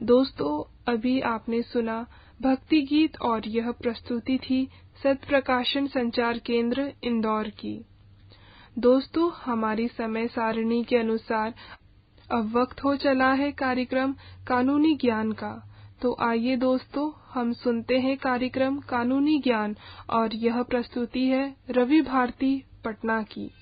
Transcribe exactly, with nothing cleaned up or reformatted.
दोस्तों, अभी आपने सुना भक्ति गीत और यह प्रस्तुति थी सत्य प्रकाशन संचार केंद्र इंदौर की। दोस्तों, हमारी समय सारणी के अनुसार अब वक्त हो चला है कार्यक्रम कानूनी ज्ञान का। तो आइए दोस्तों, हम सुनते हैं कार्यक्रम कानूनी ज्ञान और यह प्रस्तुति है रवि भारती पटना की।